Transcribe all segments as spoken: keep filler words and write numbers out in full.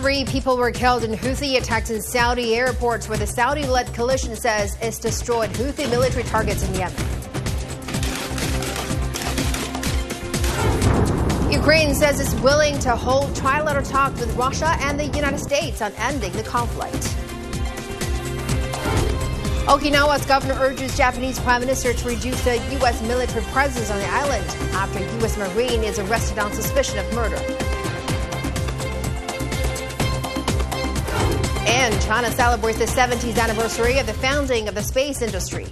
Three people were killed in Houthi attacks in Saudi airports, where the Saudi-led coalition says it's destroyed Houthi military targets in Yemen. Ukraine says it's willing to hold trilateral talks with Russia and the United States on ending the conflict. Okinawa's governor urges Japanese Prime Minister to reduce the U S military presence on the island after a U S Marine is arrested on suspicion of murder. And China celebrates the seventieth anniversary of the founding of the space industry.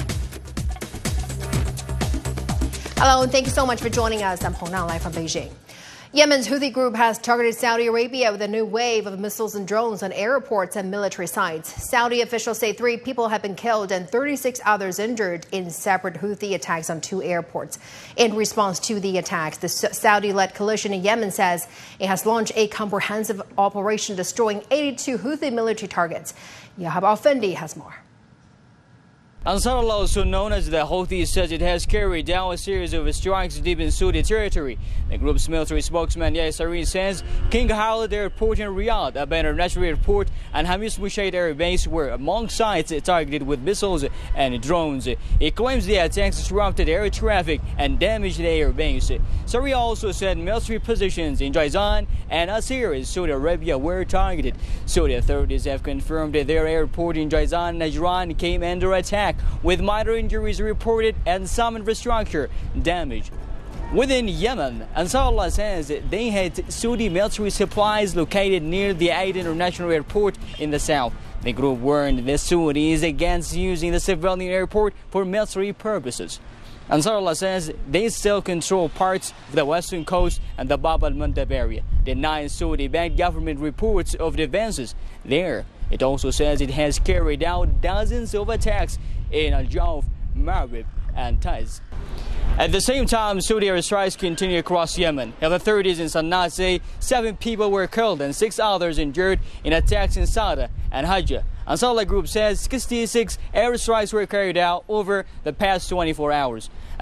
Hello, and thank you so much for joining us. I'm Hong Nang, live from Beijing. Yemen's Houthi group has targeted Saudi Arabia with a new wave of missiles and drones on airports and military sites. Saudi officials say three people have been killed and thirty-six others injured in separate Houthi attacks on two airports. In response to the attacks, the Saudi-led coalition in Yemen says it has launched a comprehensive operation destroying eighty-two Houthi military targets. Yahab Al-Fendi has more. Ansarullah, also known as the Houthis, says it has carried out a series of strikes deep in Saudi territory. The group's military spokesman Yahya Sareen says King Khalid Airport in Riyadh, Aba International Airport, and Hamis Mushaid Air Base were among sites targeted with missiles and drones. It claims the attacks disrupted air traffic and damaged the air base. Sareen also said military positions in Jizan and Asir, Saudi Arabia, were targeted. Saudi authorities have confirmed that their airport in Jizan, Najran, came under attack, with minor injuries reported and some infrastructure damage. Within Yemen, Ansarullah says they had Saudi military supplies located near the Aden International Airport in the south. The group warned the Saudis against using the civilian airport for military purposes. Ansarullah says they still control parts of the western coast and the Bab al-Mandab area, denying Saudi-backed government reports of the advances there. It also says it has carried out dozens of attacks in Al-Jawf, Marib, and Taiz. At the same time, Saudi airstrikes continue across Yemen. Health authorities in Sana'a say seven people were killed and six others injured in attacks in Sada and Hajjah. Ansarullah Group says sixty-six airstrikes were carried out over the past twenty-four hours.